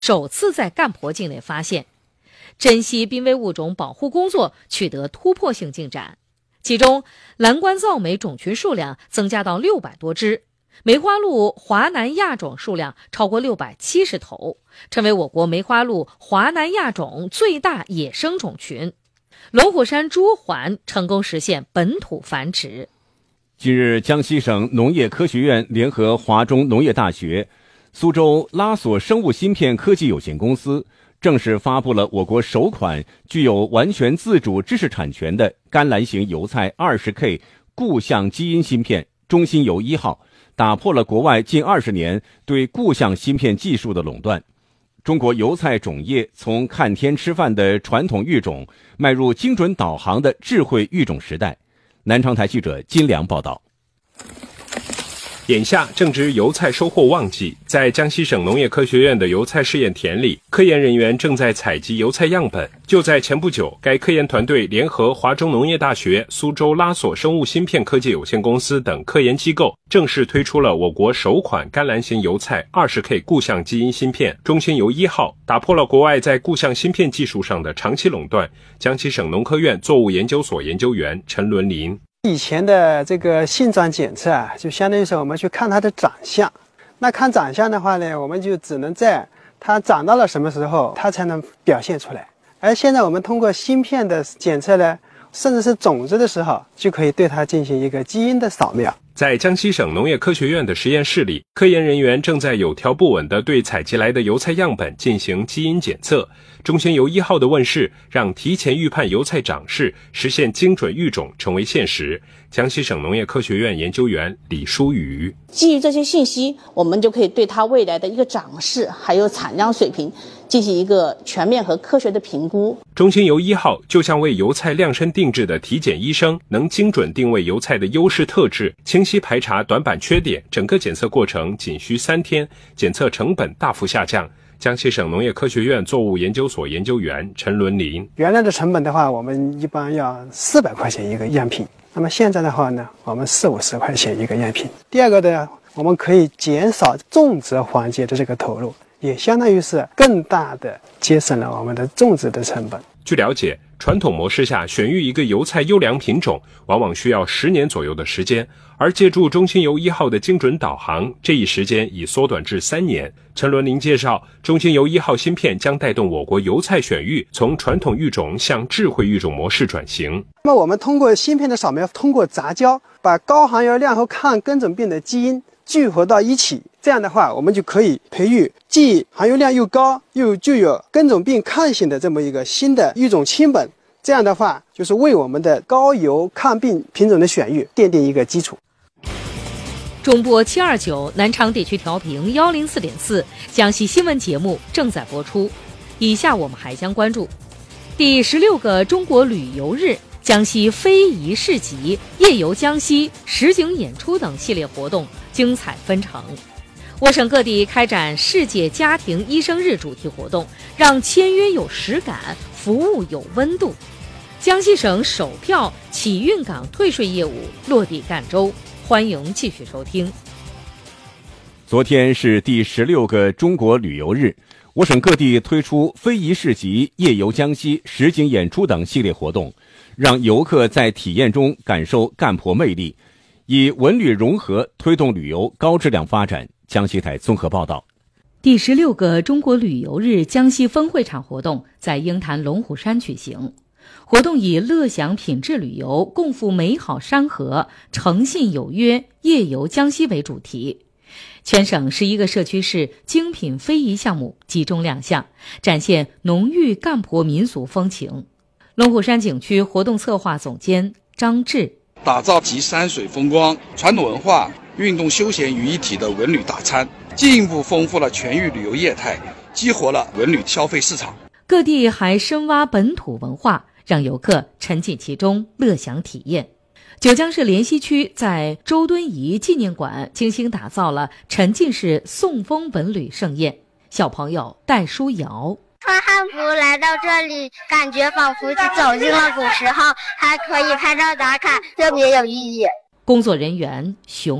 首次在干婆境内发现，珍稀濒危物种保护工作取得突破性进展。其中，蓝冠皂莓种群数量增加到600多只，梅花鹿华南亚种数量超过670头，成为我国梅花鹿华南亚种最大野生种群。龙虎山猪环成功实现本土繁殖。 近日，江西省农业科学院联合华中农业大学、苏州拉索生物芯片科技有限公司正式发布了我国首款具有完全自主知识产权的甘蓝型油菜 20K 固相基因芯片中芯油1号，打破了国外近20年对固相芯片技术的垄断。中国油菜种业从看天吃饭的传统育种迈入精准导航的智慧育种时代。南昌台记者金良报道。 眼下正值油菜收获旺季，在江西省农业科学院的油菜试验田里，科研人员正在采集油菜样本。就在前不久，该科研团队联合华中农业大学、苏州拉索生物芯片科技有限公司等科研机构，正式推出了我国首款甘蓝型油菜 20K 固相基因芯片中芯油1号，打破了国外在固相芯片技术上的长期垄断。江西省农科院作物研究所研究员陈伦林。 以前的这个性状检测啊，就相当于是我们去看它的长相。那看长相的话呢，我们就只能在它长到了什么时候，它才能表现出来。而现在我们通过芯片的检测呢，甚至是种子的时候，就可以对它进行一个基因的扫描。 在江西省农业科学院的实验室里，科研人员正在有条不紊地对采集来的油菜样本进行基因检测。中芯油1号的问世，让提前预判油菜长势、实现精准育种成为现实。江西省农业科学院研究员李淑宇： 基于这些信息，我们就可以对它未来的一个长势还有产量水平进行一个全面和科学的评估。 中芯油1号就像为油菜量身定制的体检医生，能精准定位油菜的优势特质，清晰排查短板缺点，整个检测过程仅需3天，检测成本大幅下降。江西省农业科学院作物研究所研究员陈伦林： 原来的成本的话，我们一般要400块钱一个样品，那么现在的话呢，我们40-50块钱一个样品。第二个呢，我们可以减少种植环节的这个投入，也相当于是更大的节省了我们的种植的成本。 据了解，传统模式下选育一个油菜优良品种，往往需要10年左右的时间，而借助中芯油1号的精准导航，这一时间已缩短至3年。陈伦林介绍，中芯油1号芯片将带动我国油菜选育从传统育种向智慧育种模式转型。 那么我们通过芯片的扫描，通过杂交，把高含油量和抗根肿病的基因聚合到一起，这样的话，我们就可以培育既含油量又高又具有根肿病抗性的这么一个新的育种亲本。这样的话，就是为我们的高油抗病品种的选育奠定一个基础。 中波729南昌地区调频104.4，江西新闻节目正在播出。以下我们还将关注第16个中国旅游日、江西非遗市集、夜游江西、实景演出等系列活动精彩纷呈。我省各地开展世界家庭医生日主题活动，让签约有实感，服务有温度。江西省首票启运港退税业务落地赣州，欢迎继续收听。 昨天是第16个中国旅游日，我省各地推出非遗市集、夜游江西、实景演出等系列活动，让游客在体验中感受赣婆魅力，以文旅融合推动旅游高质量发展。江西台综合报道。 第16个中国旅游日江西分会场活动在鹰潭龙虎山举行。活动以乐享品质旅游，共赴美好山河，诚信有约，夜游江西为主题。全省11个社区市精品非遗项目集中亮相，展现浓郁赣婆民俗风情。龙虎山景区活动策划总监张志： 打造集山水风光、传统文化、运动休闲于一体的文旅大餐，进一步丰富了全域旅游业态，激活了文旅消费市场。 各地还深挖本土文化，让游客沉浸其中，乐享体验。九江市莲溪区在周敦颐纪念馆精心打造了沉浸式宋风文旅盛宴。小朋友戴书瑶： 穿汉服来到这里，感觉仿佛走进了古时候，还可以拍照打卡，特别有意义。 工作人员熊毅：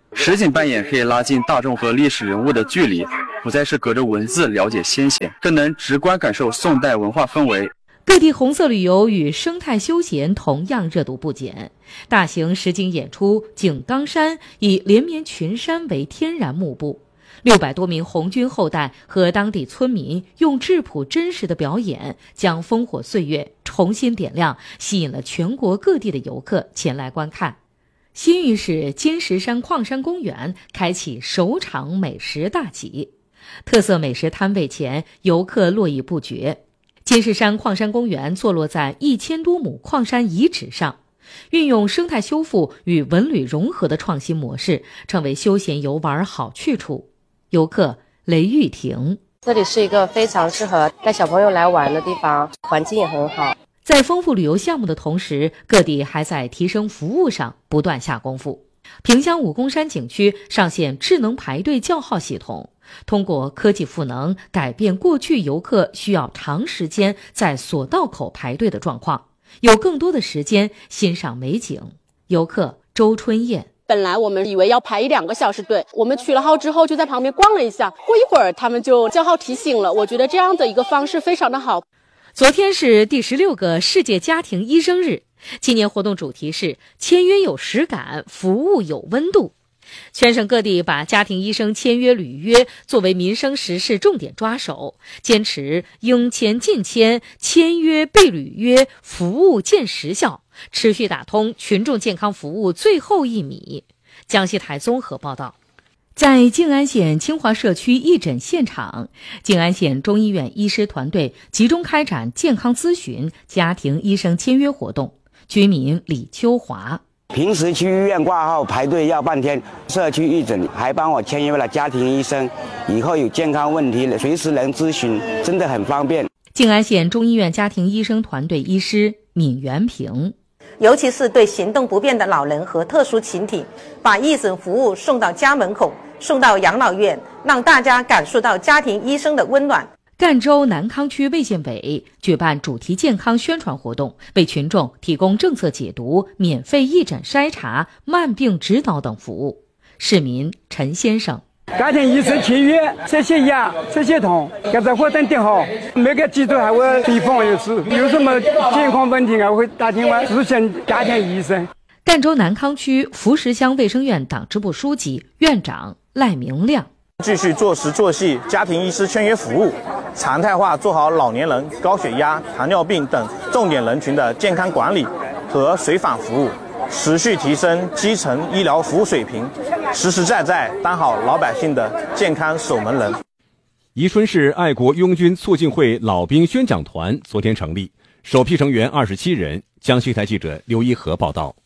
实景扮演可以拉近大众和历史人物的距离，不再是隔着文字了解先贤，更能直观感受宋代文化氛围。 各地红色旅游与生态休闲同样热度不减，大型实景演出井冈山以连绵群山为天然幕布，600多名红军后代和当地村民用质朴真实的表演，将烽火岁月重新点亮，吸引了全国各地的游客前来观看。新余市金石山矿山公园开启首场美食大集，特色美食摊位前游客络绎不绝。金石山矿山公园坐落在1000多亩矿山遗址上，运用生态修复与文旅融合的创新模式，成为休闲游玩好去处。游客雷玉婷： 这里是一个非常适合带小朋友来玩的地方，环境也很好。 在丰富旅游项目的同时，各地还在提升服务上不断下功夫。萍乡武功山景区上线智能排队叫号系统，通过科技赋能，改变过去游客需要长时间在索道口排队的状况，有更多的时间欣赏美景。游客周春燕： 本来我们以为要排1-2个小时队，我们取了号之后就在旁边逛了一下，过一会儿他们就叫号提醒了，我觉得这样的一个方式非常的好。 昨天是第16个世界家庭医生日，今年活动主题是签约有实感，服务有温度。全省各地把家庭医生签约履约作为民生实事重点抓手，坚持应签尽签，签约备履约，服务见实效，持续打通群众健康服务最后1米。江西台综合报道。在静安县清华社区义诊现场，静安县中医院医师团队集中开展健康咨询、家庭医生签约活动。居民李秋华： 平时去医院挂号排队要半天，社区义诊还帮我签约了家庭医生，以后有健康问题随时能咨询，真的很方便。 静安县中医院家庭医生团队医师闵元平： 尤其是对行动不便的老人和特殊群体，把义诊服务送到家门口，送到养老院，让大家感受到家庭医生的温暖。 赣州南康区卫健委举办主题健康宣传活动，为群众提供政策解读、免费义诊筛查、慢病指导等服务。市民陈先生： 家庭医生签约测血压、测血糖，给这活动定好，每个季度还会回访一次，有什么健康问题还会打电话咨询家庭医生。 赣州南康区福石乡卫生院党支部书记、院长赖明亮： 继续做实做细家庭医师签约服务，常态化做好老年人、高血压、糖尿病等重点人群的健康管理和随访服务，持续提升基层医疗服务水平，实实在在当好老百姓的健康守门人。 宜春市爱国拥军促进会老兵宣讲团昨天成立，首批成员27人。江西台记者刘一和报道。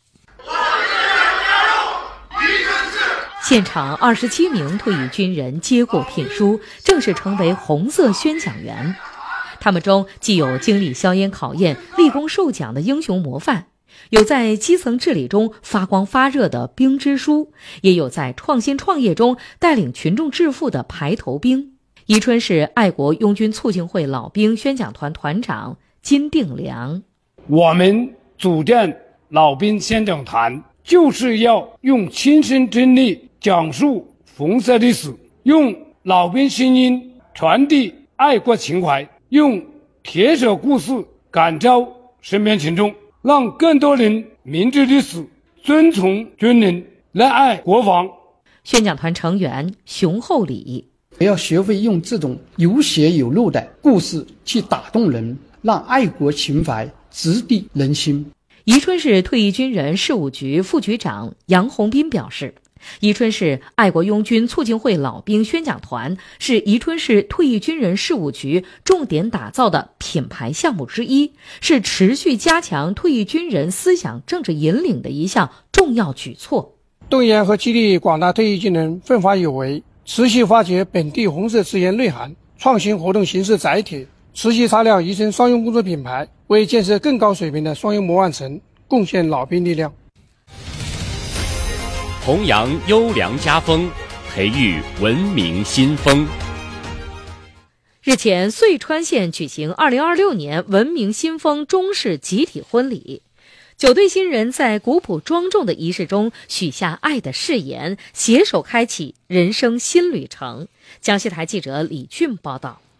现场27名退役军人接过聘书，正式成为红色宣讲员。他们中既有经历硝烟考验、立功受奖的英雄模范，有在基层治理中发光发热的兵之书，也有在创新创业中带领群众致富的排头兵。宜春市爱国拥军促进会老兵宣讲团团长金定良： 我们组建老兵宣讲团，就是要用亲身经历讲述红色历史，用老兵声音传递爱国情怀，用铁血故事感召身边群众，让更多人明知历史，遵从军人，热爱国防。 宣讲团成员熊厚礼： 要学会用这种有血有肉的故事去打动人，让爱国情怀直抵人心。 宜春市退役军人事务局副局长杨洪斌表示，宜春市爱国拥军促进会老兵宣讲团是宜春市退役军人事务局重点打造的品牌项目之一，是持续加强退役军人思想政治引领的一项重要举措。 动员和激励广大退役军人奋发有为，持续发掘本地红色资源内涵，创新活动形式载体，持续擦亮宜春双用工作品牌，为建设更高水平的双用模范城贡献老兵力量。 弘扬优良家风，培育文明新风。 日前，遂川县举行2026年文明新风中式集体婚礼。 9对新人在古朴庄重的仪式中许下爱的誓言，携手开启人生新旅程。江西台记者李俊报道。